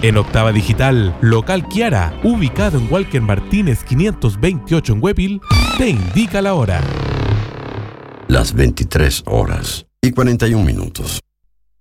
En Octava Digital, Local Kiara, ubicado en Walker Martínez 528 en Huepil, te indica la hora. Las 23 horas y 41 minutos.